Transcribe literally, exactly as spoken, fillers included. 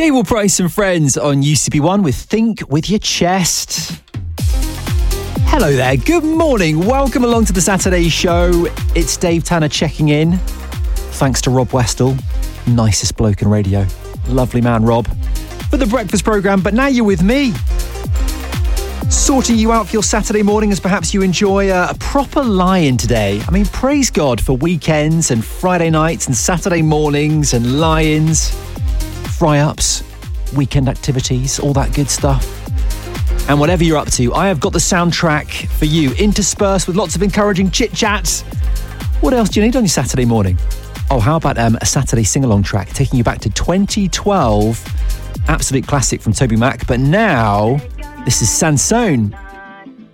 Kewell Price and Friends on U C B one with Think With Your Chest. Hello there, good morning. Welcome along to the Saturday show. It's Dave Tanner checking in. Thanks to Rob Westall, nicest bloke in radio. Lovely man, Rob, for the breakfast programme. But now you're with me, sorting you out for your Saturday morning as perhaps you enjoy a, a proper lie-in today. I mean, praise God for weekends and Friday nights and Saturday mornings and lie-ins, fry-ups, weekend activities, all that good stuff. And whatever you're up to, I have got the soundtrack for you, interspersed with lots of encouraging chit-chats. What else do you need on your Saturday morning? Oh, how about um, a Saturday sing-along track taking you back to twenty twelve? Absolute classic from Toby Mac. But now, this is Sansone.